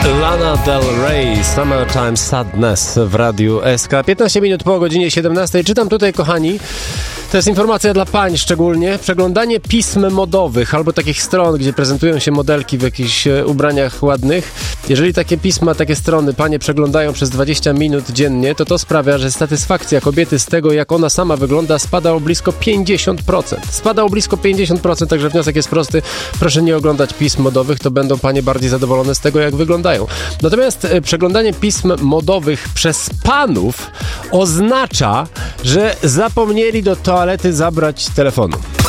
Lana Del Rey, Summertime Sadness w Radiu SK. 15 minut po godzinie 17. Czytam tutaj, kochani, to jest informacja dla pań szczególnie. Przeglądanie pism modowych albo takich stron, gdzie prezentują się modelki w jakichś ubraniach ładnych. Jeżeli takie pisma, takie strony panie przeglądają przez 20 minut dziennie, to sprawia, że satysfakcja kobiety z tego, jak ona sama wygląda, spada o blisko 50%. Spada o blisko 50%, także wniosek jest prosty. Proszę nie oglądać pism modowych, to będą panie bardziej zadowolone z tego, jak wyglądają. Natomiast przeglądanie pism modowych przez panów oznacza, że zapomnieli do toalety zabrać telefonu.